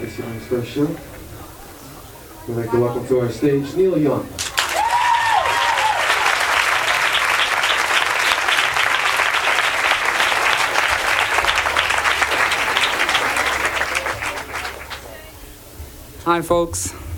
this evening's first show. We'd like to welcome to our stage Neil Young. Hi folks,